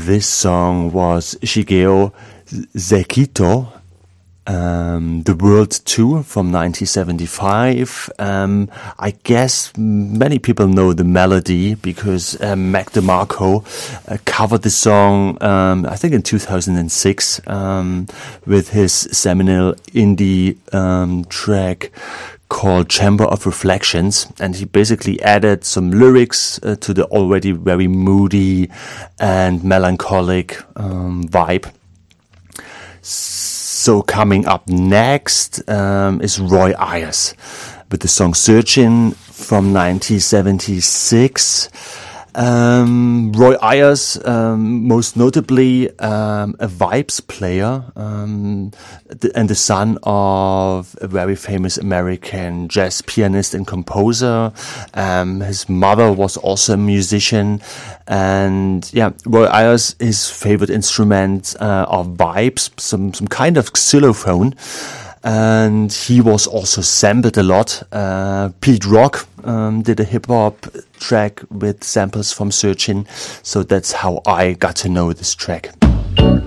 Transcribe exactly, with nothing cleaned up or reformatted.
this song was Shigeo Sekito, um, The World Tour from nineteen seventy-five. Um, I guess many people know the melody because um, Mac DeMarco uh, covered the song, um, I think in two thousand six, um, with his seminal indie um, track called Chamber of Reflections, and he basically added some lyrics uh, to the already very moody and melancholic um, vibe. So coming up next um, is Roy Ayers with the song Searching from nineteen seventy-six. Um, Roy Ayers, um, most notably um, a Vibes player um, th- and the son of a very famous American jazz pianist and composer. Um, his mother was also a musician, and yeah, Roy Ayers, his favorite instrument uh, are vibes, some some kind of xylophone. And he was also sampled a lot. Uh, Pete Rock um, did a hip-hop track with samples from Searching. So that's how I got to know this track.